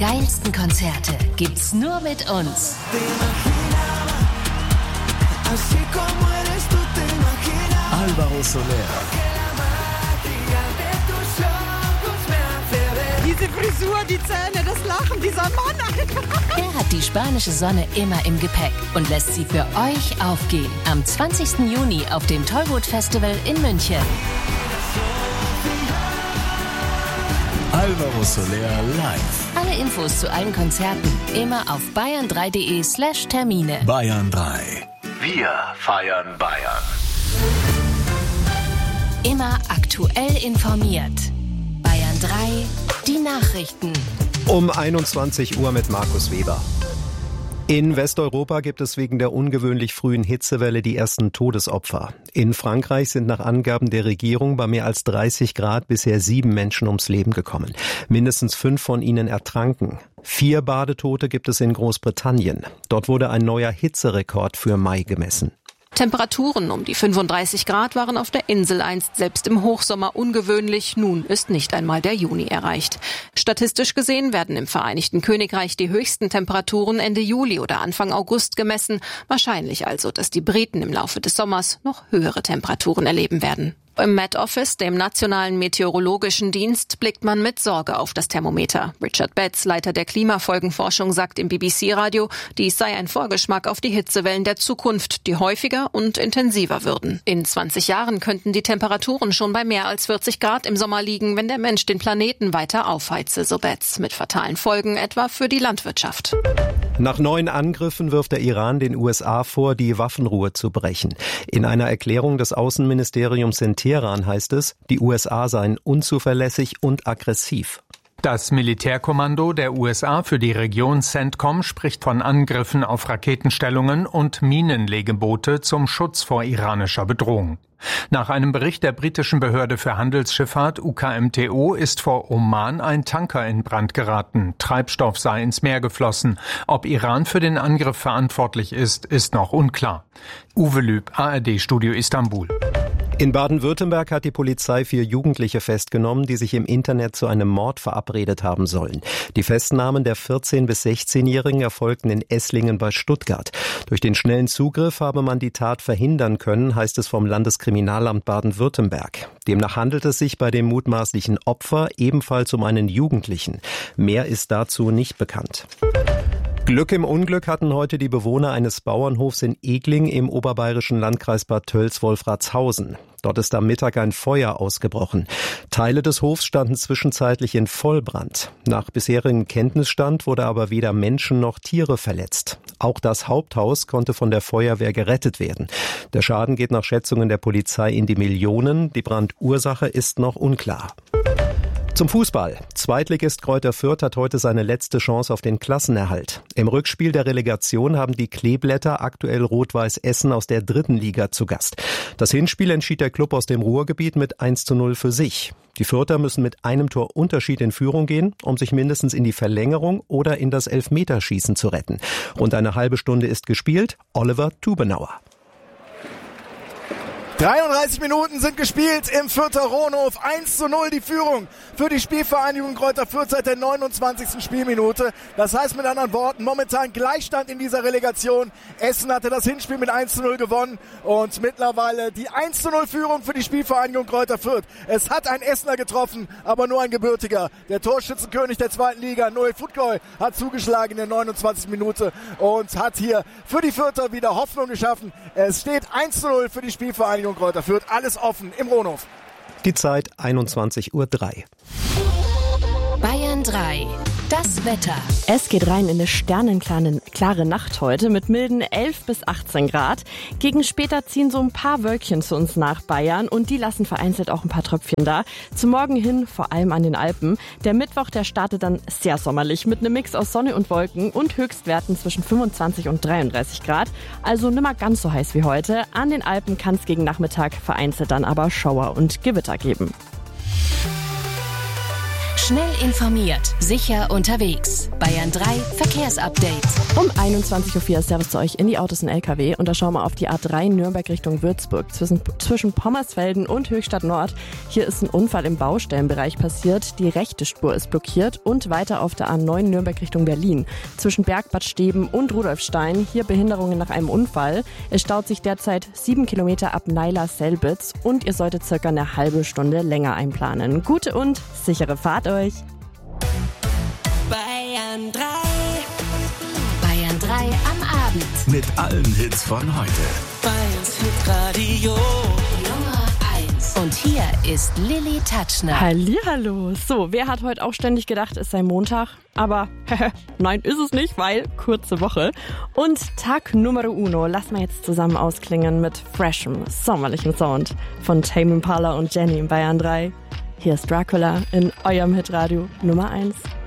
Geilsten Konzerte gibt's nur mit uns. Álvaro Soler. Diese Frisur, die Zähne, das Lachen, dieser Mann, Alter. Er hat die spanische Sonne immer im Gepäck und lässt sie für euch aufgehen. Am 20. Juni auf dem Tollwood Festival in München. Álvaro Soler live. Alle Infos zu allen Konzerten immer auf bayern3.de/Termine. Bayern 3. Wir feiern Bayern. Immer aktuell informiert. Bayern 3, die Nachrichten. Um 21 Uhr mit Markus Weber. In Westeuropa gibt es wegen der ungewöhnlich frühen Hitzewelle die ersten Todesopfer. In Frankreich sind nach Angaben der Regierung bei mehr als 30 Grad bisher 7 Menschen ums Leben gekommen. Mindestens 5 von ihnen ertranken. 4 Badetote gibt es in Großbritannien. Dort wurde ein neuer Hitzerekord für Mai gemessen. Temperaturen um die 35 Grad waren auf der Insel einst selbst im Hochsommer ungewöhnlich. Nun ist nicht einmal der Juni erreicht. Statistisch gesehen werden im Vereinigten Königreich die höchsten Temperaturen Ende Juli oder Anfang August gemessen. Wahrscheinlich also, dass die Briten im Laufe des Sommers noch höhere Temperaturen erleben werden. Im Met Office, dem Nationalen Meteorologischen Dienst, blickt man mit Sorge auf das Thermometer. Richard Betts, Leiter der Klimafolgenforschung, sagt im BBC-Radio, dies sei ein Vorgeschmack auf die Hitzewellen der Zukunft, die häufiger und intensiver würden. In 20 Jahren könnten die Temperaturen schon bei mehr als 40 Grad im Sommer liegen, wenn der Mensch den Planeten weiter aufheize, so Betts, mit fatalen Folgen etwa für die Landwirtschaft. Nach 9 Angriffen wirft der Iran den USA vor, die Waffenruhe zu brechen. In einer Erklärung des Außenministeriums in Teheran heißt es, die USA seien unzuverlässig und aggressiv. Das Militärkommando der USA für die Region CENTCOM spricht von Angriffen auf Raketenstellungen und Minenlegeboote zum Schutz vor iranischer Bedrohung. Nach einem Bericht der britischen Behörde für Handelsschifffahrt UKMTO ist vor Oman ein Tanker in Brand geraten. Treibstoff sei ins Meer geflossen. Ob Iran für den Angriff verantwortlich ist, ist noch unklar. Uwe Lüb, ARD-Studio Istanbul. In Baden-Württemberg hat die Polizei 4 Jugendliche festgenommen, die sich im Internet zu einem Mord verabredet haben sollen. Die Festnahmen der 14- bis 16-Jährigen erfolgten in Esslingen bei Stuttgart. Durch den schnellen Zugriff habe man die Tat verhindern können, heißt es vom Landeskriminalamt Baden-Württemberg. Demnach handelt es sich bei dem mutmaßlichen Opfer ebenfalls um einen Jugendlichen. Mehr ist dazu nicht bekannt. Glück im Unglück hatten heute die Bewohner eines Bauernhofs in Egling im oberbayerischen Landkreis Bad Tölz-Wolfratshausen. Dort ist am Mittag ein Feuer ausgebrochen. Teile des Hofs standen zwischenzeitlich in Vollbrand. Nach bisherigem Kenntnisstand wurde aber weder Menschen noch Tiere verletzt. Auch das Haupthaus konnte von der Feuerwehr gerettet werden. Der Schaden geht nach Schätzungen der Polizei in die Millionen. Die Brandursache ist noch unklar. Zum Fußball. Zweitligist Greuther Fürth hat heute seine letzte Chance auf den Klassenerhalt. Im Rückspiel der Relegation haben die Kleeblätter aktuell Rot-Weiß Essen aus der 3. Liga zu Gast. Das Hinspiel entschied der Klub aus dem Ruhrgebiet mit 1:0 für sich. Die Fürther müssen mit einem Tor Unterschied in Führung gehen, um sich mindestens in die Verlängerung oder in das Elfmeterschießen zu retten. Rund eine halbe Stunde ist gespielt. Oliver Tubenauer. 33 Minuten sind gespielt im Fürther Rohnhof. 1:0 die Führung für die Spielvereinigung Greuther Fürth seit der 29. Spielminute. Das heißt mit anderen Worten, momentan Gleichstand in dieser Relegation. Essen hatte das Hinspiel mit 1:0 gewonnen und mittlerweile die 1:0 Führung für die Spielvereinigung Greuther Fürth. Es hat ein Essener getroffen, aber nur ein gebürtiger. Der Torschützenkönig der 2. Liga, Noel Futkoy, hat zugeschlagen in der 29. Minute und hat hier für die Fürther wieder Hoffnung geschaffen. Es steht 1:0 für die Spielvereinigung Greuther Fürth, alles offen im Rohnhof. Die Zeit 21:03 Uhr. Bayern 3. Das Wetter. Es geht rein in eine sternenklare Nacht heute mit milden 11 bis 18 Grad. Gegen später ziehen so ein paar Wölkchen zu uns nach Bayern und die lassen vereinzelt auch ein paar Tröpfchen da. Zum Morgen hin vor allem an den Alpen. Der Mittwoch, der startet dann sehr sommerlich mit einem Mix aus Sonne und Wolken und Höchstwerten zwischen 25 und 33 Grad. Also nimmer ganz so heiß wie heute. An den Alpen kann es gegen Nachmittag vereinzelt dann aber Schauer und Gewitter geben. Schnell informiert, sicher unterwegs. Bayern 3 Verkehrsupdate. Um 21.04 Uhr Servus zu euch in die Autos und LKW und da schauen wir auf die A3 Nürnberg Richtung Würzburg zwischen Pommersfelden und Höchstadt Nord. Hier ist ein Unfall im Baustellenbereich passiert. Die rechte Spur ist blockiert und weiter auf der A9 Nürnberg Richtung Berlin. Zwischen Bergbad Steben und Rudolfstein. Hier Behinderungen nach einem Unfall. Es staut sich derzeit 7 Kilometer ab Naila-Selbitz und ihr solltet circa eine halbe Stunde länger einplanen. Gute und sichere Fahrt euch. Bayern 3. Bayern 3 am Abend. Mit allen Hits von heute. Bayerns Hitradio Nummer 1. Und hier ist Lilly Tatschner. Hallihallo. So, wer hat heute auch ständig gedacht, es sei Montag? Aber nein, ist es nicht, weil kurze Woche. Und Tag Numero Uno lassen wir jetzt zusammen ausklingen mit freshem, sommerlichem Sound von Tame Impala und Jenny in Bayern 3. Hier ist Dracula in eurem Hitradio Nummer 1.